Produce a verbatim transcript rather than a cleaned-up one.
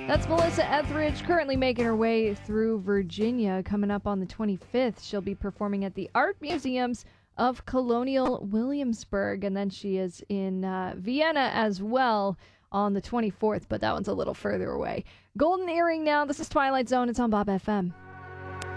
That's Melissa Etheridge, currently making her way through Virginia. Coming up on the twenty-fifth, she'll be performing at the Art Museums of Colonial Williamsburg, and then she is in uh, Vienna as well on the twenty-fourth, but that one's a little further away. Golden Earring now. This is Twilight Zone. It's on Bob F M.